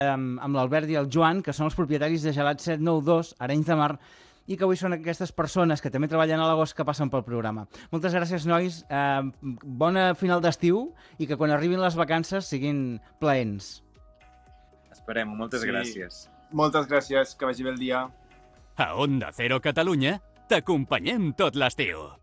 amb l'Albert i el Joan, que són els propietaris de Gelat 792, Arenys de Mar, i que avui són aquestes persones que també treballen a l'agost que passen pel programa. Moltes gràcies, nois. Bona final d'estiu i que quan arribin les vacances siguin plaents. Esperem, moltes gràcies. Moltes gràcies, que vagi bé el dia. A Onda Cero Catalunya t'acompanyem tot l'estiu.